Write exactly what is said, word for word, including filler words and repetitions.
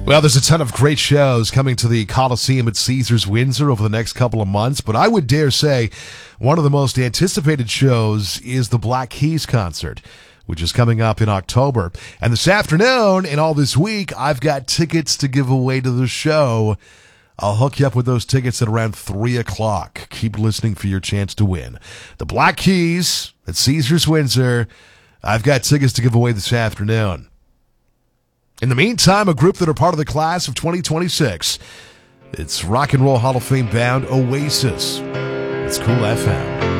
Well, there's a ton of great shows coming to the Coliseum at Caesars Windsor over the next couple of months, but I would dare say one of the most anticipated shows is the Black Keys concert, which is coming up in October. And this afternoon and all this week, I've got tickets to give away to the show. I'll hook you up with those tickets at around three o'clock. Keep listening for your chance to win. The Black Keys at Caesars Windsor. I've got tickets to give away this afternoon. In the meantime, a group that are part of the class of twenty twenty-six. It's Rock and Roll Hall of Fame bound Oasis. It's Cool F M.